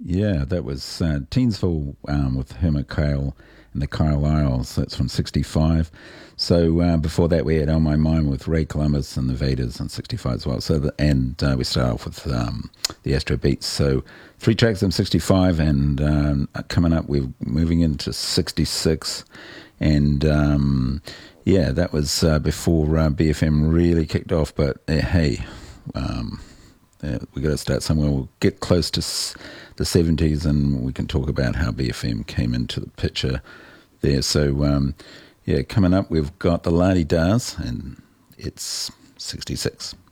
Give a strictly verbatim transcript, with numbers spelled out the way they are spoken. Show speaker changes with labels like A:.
A: Yeah, that was uh, Teensville um, with Herman Kale and the Carlisles. That's from sixty-five. So uh, before that, we had On My Mind with Ray Columbus and the Vaders in sixty-five as well. So the, and uh, we start off with um, the Astro Beats. So three tracks from sixty-five, and um, coming up, we're moving into sixty-six. And um, yeah, that was uh, before uh, B F M really kicked off. But uh, hey, um, uh, we got to start somewhere. We'll get close to s- the seventies, and we can talk about how B F M came into the picture there. So um, yeah, coming up, we've got the La-Di-Das, and it's sixty-six.